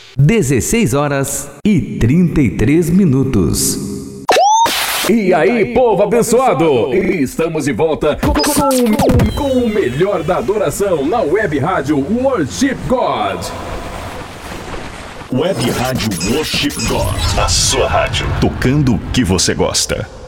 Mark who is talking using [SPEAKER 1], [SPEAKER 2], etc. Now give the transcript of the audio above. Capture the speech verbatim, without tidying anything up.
[SPEAKER 1] dezesseis horas e trinta e três minutos.
[SPEAKER 2] E aí, povo abençoado! Estamos de volta com, com, com o melhor da adoração na Web Rádio Worship God.
[SPEAKER 3] Web Rádio Worship God. A sua rádio. Tocando o que você gosta.